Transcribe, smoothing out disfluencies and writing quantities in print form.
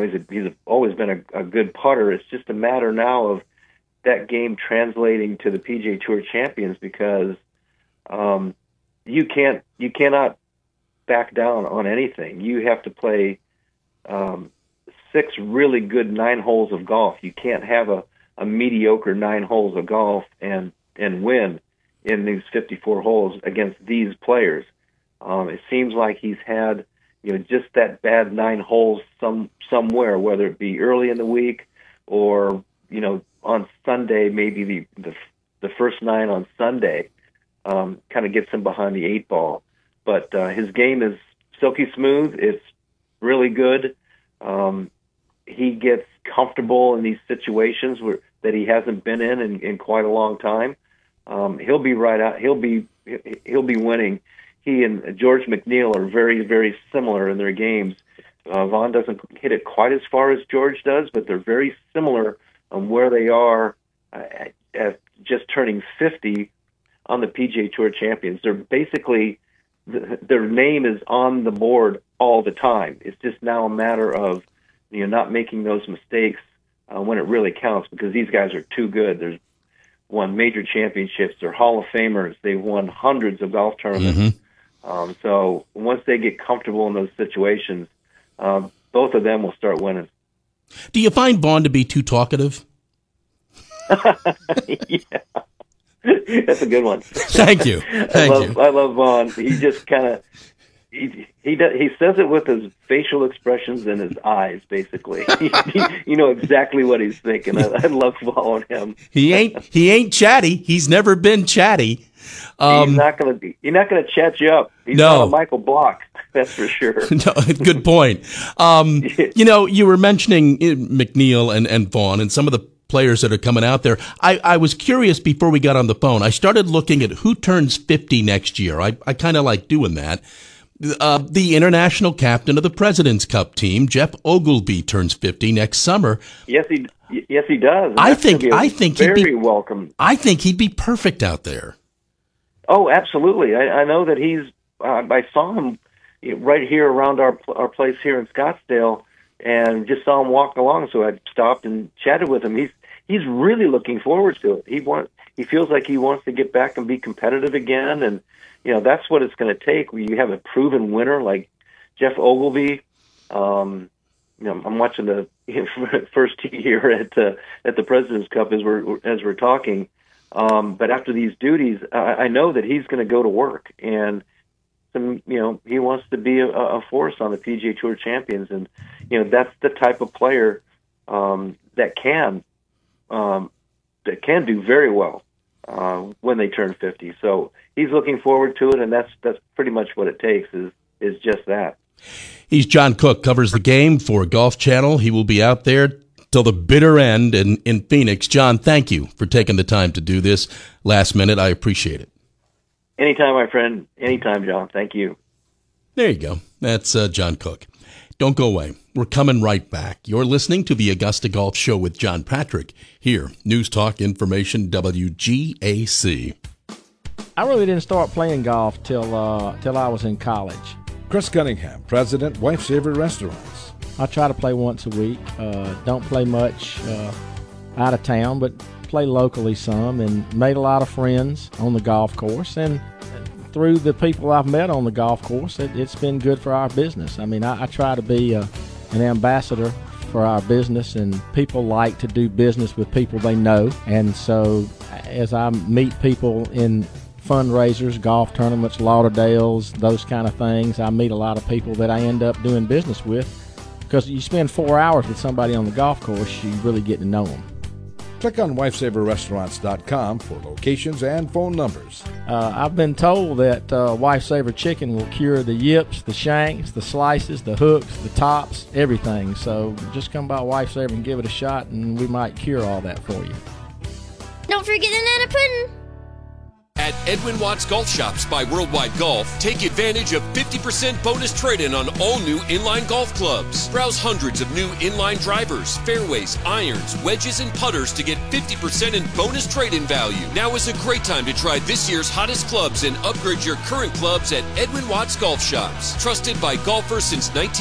he's always been a good putter. It's just a matter now of that game translating to the PGA Tour champions, because you cannot back down on anything. You have to play 6 really good 9 holes of golf. You can't have a mediocre 9 holes of golf and win in these 54 holes against these players. It seems like he's had just that bad 9 holes somewhere, whether it be early in the week or on Sunday, maybe the first 9 on Sunday kind of gets him behind the 8 ball. But his game is silky smooth. It's really good. He gets comfortable in these situations that he hasn't been in quite a long time. He'll be right out. He'll be winning. He and George McNeil are very, very similar in their games. Vaughn doesn't hit it quite as far as George does, but they're very similar on where they are at just turning 50 on the PGA Tour champions. They're basically, their name is on the board all the time. It's just now a matter of not making those mistakes when it really counts, because these guys are too good. They've won major championships. They're Hall of Famers. They've won hundreds of golf tournaments. Mm-hmm. So once they get comfortable in those situations, both of them will start winning. Do you find Vaughn to be too talkative? Yeah. That's a good one. Thank you. I love Vaughn. He just kind of he says it with his facial expressions and his eyes, basically. You know exactly what he's thinking. I love following him. He ain't chatty. He's never been chatty. He's not gonna chat you up. He's not a Michael Block, that's for sure. No, good point. You were mentioning McNeil and Vaughn and some of the players that are coming out there. I was curious before we got on the phone. I started looking at who turns 50 next year. I kind of like doing that. The international captain of the President's Cup team, Jeff Ogilvy, turns 50 next summer. Yes, he does. And I think very welcome. I think he'd be perfect out there. Oh, absolutely. I know that he's. I saw him right here around our place here in Scottsdale, and just saw him walk along. So I stopped and chatted with him. He's really looking forward to it. He feels like he wants to get back and be competitive again, and that's what it's going to take. When you have a proven winner like Jeff Ogilvy. I'm watching the first tee here at the President's Cup as we're talking. But after these duties, I know that he's going to go to work, and he wants to be a force on the PGA Tour champions, and that's the type of player that can do very well when they turn 50. So he's looking forward to it, and that's pretty much what it takes is just that. He's John Cook, covers the game for Golf Channel. He will be out there till the bitter end in Phoenix. John, thank you for taking the time to do this last minute. I appreciate it. Anytime, my friend. Anytime, John. Thank you. There you go. That's John Cook. Don't go away. We're coming right back. You're listening to the Augusta Golf Show with John Patrick here. News Talk Information WGAC. I really didn't start playing golf till I was in college. Chris Cunningham, President, Wife Saver Restaurants. I try to play once a week. Don't play much out of town, but play locally some, and made a lot of friends on the golf course. And through the people I've met on the golf course, it's been good for our business. I mean, I try to be an ambassador for our business, and people like to do business with people they know. And so as I meet people in fundraisers, golf tournaments, Lauderdales, those kind of things, I meet a lot of people that I end up doing business with, because you spend 4 hours with somebody on the golf course, you really get to know them. Click on WifeSaverRestaurants.com for locations and phone numbers. I've been told that Wife Saver Chicken will cure the yips, the shanks, the slices, the hooks, the tops, everything. So just come by Wife Saver and give it a shot, and we might cure all that for you. Don't forget the Nana Pudding. At Edwin Watts Golf Shops by Worldwide Golf, take advantage of 50% bonus trade-in on all new inline golf clubs. Browse hundreds of new inline drivers, fairways, irons, wedges, and putters to get 50% in bonus trade-in value. Now is a great time to try this year's hottest clubs and upgrade your current clubs at Edwin Watts Golf Shops. Trusted by golfers since